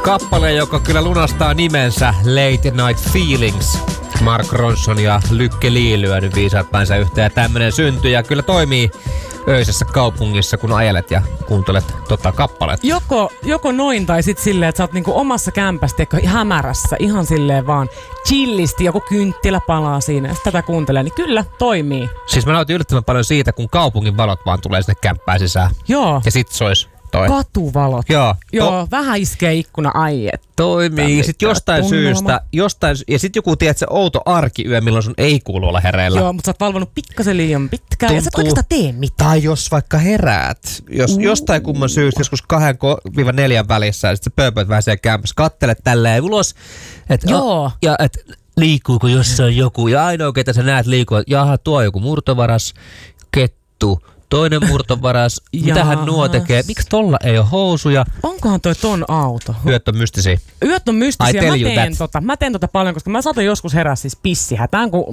Kappale, joka kyllä lunastaa nimensä Late Night Feelings. Mark Ronson ja Lykke Li lyönyt viisaat päänsä yhteen ja tämmönen syntyi ja kyllä toimii öisessä kaupungissa, kun ajelet ja kuuntelet kappaletta. Joko noin tai sit silleen, että sä oot niinku omassa kämpässä hämärässä, ihan silleen vaan chillisti, joku kynttilä palaa siinä ja tätä kuuntelee, niin kyllä toimii. Siis mä nautin yllättävän paljon siitä, kun kaupungin valot vaan tulee sinne kämppään sisään. Joo. Ja sit sois toi. Katuvalot. Joo, vähän iskee ikkuna aiet. Toimii. Sitten jostain syystä, ja sit joku, tiedät, se outo arkiyö, milloin sun ei kuulu olla hereillä. Joo, mutta sä oot valvonut pikkasen liian pitkään ja sä et oikeastaan tee mitään. Tai jos vaikka heräät, jostain kumman syystä, joskus 2-4 välissä, ja sit sä pööpöt vähän siellä kämpässä, kattelet tälleen ulos, että liikkuuko jossain joku, ja ainoa, ketä sä näet liikkuu, jaha, tuo on joku murtovaras, kettu, toinen murtovaras, mitähän nuo tekee? Miksi tolla ei ole housuja? Onkohan toi ton auto? Yöt on mystisiä. Yöt on mystisiä. Mä teen tota paljon, koska mä saatoin joskus herää siis pissihätään, kun